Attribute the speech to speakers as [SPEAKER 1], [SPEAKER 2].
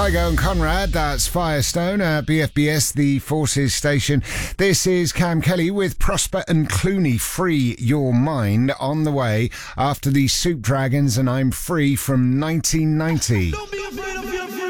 [SPEAKER 1] Kygo and Conrad, that's Firestone at BFBS, the Forces station. This is Cam Kelly with Prosper and Clooney, Free Your Mind, on the way after the Soup Dragons and I'm Free from 1990.